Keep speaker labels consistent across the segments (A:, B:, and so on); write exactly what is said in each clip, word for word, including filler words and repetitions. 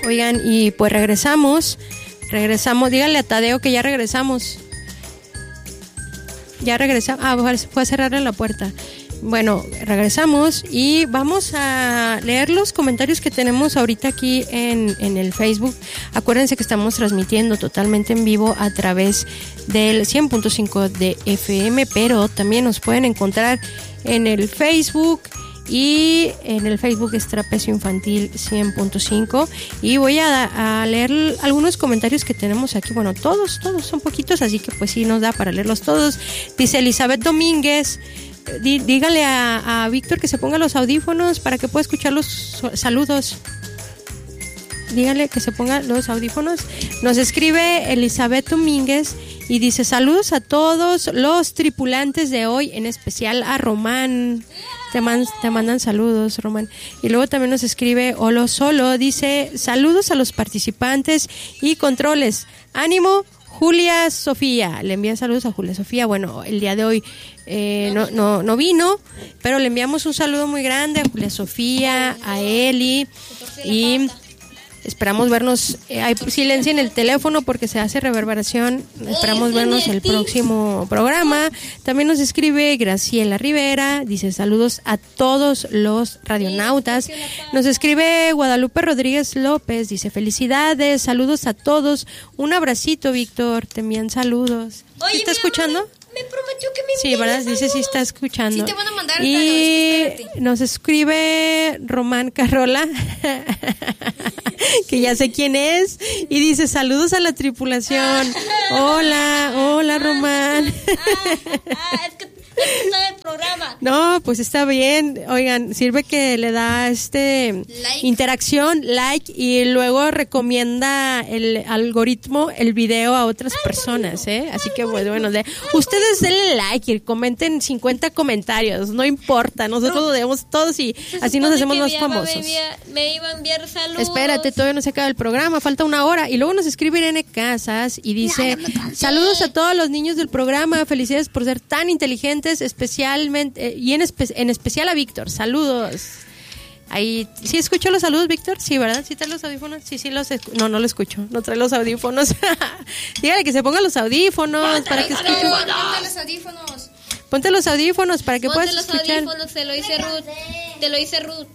A: Oigan, y pues regresamos, regresamos, díganle a Tadeo que ya regresamos. Ya regresamos, ah, fue a cerrarle la puerta. Bueno, regresamos y vamos a leer los comentarios que tenemos ahorita aquí en, en el Facebook. Acuérdense que estamos transmitiendo totalmente en vivo a través del cien punto cinco de F M, pero también nos pueden encontrar en el Facebook. Y en el Facebook es Trapecio Infantil cien punto cinco. Y voy a, a leer algunos comentarios que tenemos aquí. Bueno, todos, todos son poquitos, así que pues sí nos da para leerlos todos. Dice Elizabeth Domínguez, dí, dígale a, a Víctor que se ponga los audífonos para que pueda escuchar los saludos. Dígale que se ponga los audífonos. Nos escribe Elizabeth Domínguez y dice: saludos a todos los tripulantes de hoy, en especial a Román. Te, man, te mandan saludos, Román. Y luego también nos escribe Olo Solo, dice: saludos a los participantes y controles. Ánimo, Julia Sofía. Le envía saludos a Julia Sofía. Bueno, el día de hoy eh, no, no, no vino, pero le enviamos un saludo muy grande a Julia Sofía, a Eli, y esperamos vernos. Eh, hay silencio en el teléfono porque se hace reverberación. Esperamos vernos el próximo programa. También nos escribe Graciela Rivera, dice: saludos a todos los radionautas. Nos escribe Guadalupe Rodríguez López, dice: felicidades, saludos a todos. Un abracito, Víctor, te envían saludos.
B: Oye,
A: ¿Sí está escuchando?
B: Me prometió que me
A: Sí, ¿verdad?
B: saludos.
A: Dice sí está escuchando.
B: Sí te van a mandar.
A: Y
B: Tano, es que
A: nos escribe Román Carrola, que ya sé quién es, y dice: saludos a la tripulación. Hola, hola Román.
B: Ah, ah, es que está el programa.
A: No, pues está bien. Oigan, sirve que le da este
B: Like.
A: interacción, like, y luego recomienda el algoritmo, el video a otras personas, ¿eh? Así que bueno, bueno, de, ustedes denle like y comenten cincuenta comentarios, no importa, nosotros lo debemos todos y así nos hacemos más famosos.
B: Me, envía, me iba a enviar saludos.
A: Espérate, todavía no se acaba el programa, falta una hora. Y luego nos escribe Irene Casas y dice: saludos a todos los niños del programa, felicidades por ser tan inteligentes, especialmente eh, y en, espe- en especial a Víctor, saludos. Ahí, ¿sí escucho los saludos, Víctor? Sí, ¿verdad? ¿Sí trae los audífonos? Sí, sí los escu- No, no lo escucho, no trae los audífonos. Dígale que se ponga los audífonos para que escuche.
B: Ponte los audífonos.
A: Ponte los audífonos para que
B: Ponte
A: puedas
B: los
A: escuchar.
B: audífonos, te lo dice Ruth. Te lo dice Ruth.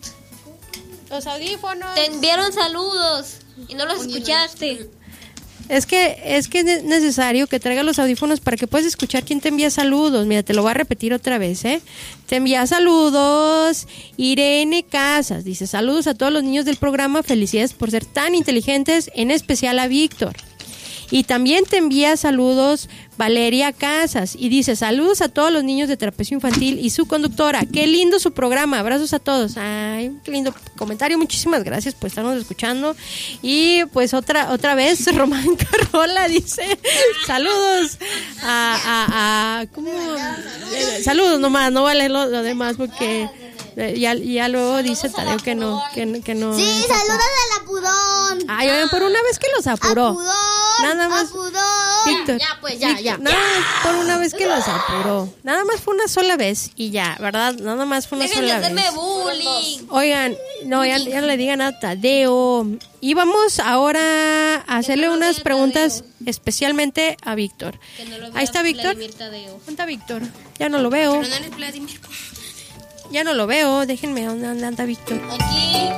A: Los audífonos.
B: Te enviaron saludos y no los escuchaste.
A: Es que es que es necesario que traiga los audífonos para que puedas escuchar quién te envía saludos. Mira, te lo voy a repetir otra vez, ¿eh? Te envía saludos Irene Casas. Dice: saludos a todos los niños del programa, felicidades por ser tan inteligentes, en especial a Víctor. Y también te envía saludos Valeria Casas y dice: saludos a todos los niños de Trapecio Infantil y su conductora. Qué lindo su programa, abrazos a todos. Ay, qué lindo comentario, muchísimas gracias por estarnos escuchando. Y pues otra otra vez Román Carrola dice: saludos a, a, a ¿cómo? Eh, saludos nomás, no vale lo, lo demás porque eh, ya, ya luego dice Tadeo que no, que, que no.
C: Sí, saludos al apurón.
A: Ay, oigan, por una vez que los apuró.
C: Apurón.
A: Nada más.
C: Apurón.
A: Víctor,
B: Ya, pues, ya, ya.
A: Nada más por una vez que los apuró. Nada más fue una sola vez y ya, ¿verdad? Nada más fue una
B: Dejen de
A: sola
B: hacerme
A: vez.
B: bullying.
A: Oigan, no, ya, ya no le digan a Tadeo. Y vamos ahora a hacerle
B: no lo
A: unas
B: vea
A: preguntas
B: Tadeo.
A: especialmente a Víctor.
B: Que no lo
A: Ahí
B: vea
A: está Víctor.
B: Vladimir Tadeo.
A: ¿Dónde está Víctor? Ya no lo veo.
B: Pero no eres Vladimir.
A: Ya no lo veo. Déjenme, ¿dónde anda Víctor?
B: Aquí.